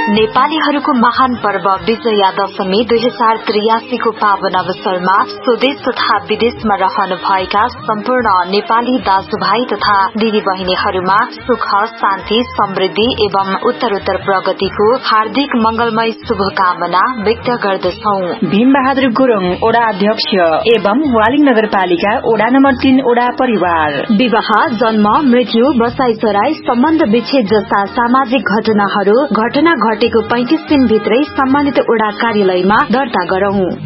नेपालीहरूको महान पर्व विजया दशमी 2083 को पावन अवसरमा स्वदेश तथा विदेशमा रहनु भएका सम्पूर्ण नेपाली दाजुभाइ तथा दिदी बहिनीहरूमा सुख शान्ति समृद्धि एवं उत्तरोत्तर प्रगतिको हार्दिक मंगलमय शुभकामना व्यक्त गर्दछौ। भीम बहादुर गुरुङ ओडा अध्यक्ष एवं वालिङ नगरपालिका ओडा नम्बर 3 ओडा परिवार। विवाह, जन्म, मृत्यु, बसाइसराई, सम्बन्ध विच्छेद जस्ता सामाजिक घटना घटेको 35 दिन भित्रै सम्बन्धित ओडा कार्यालयमा दर्ता गरौं।